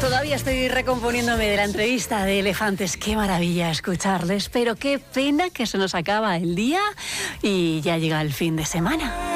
Todavía estoy recomponiéndome de la entrevista de Elefantes. Qué maravilla escucharles, pero qué pena que se nos acaba el día y ya llega el fin de semana.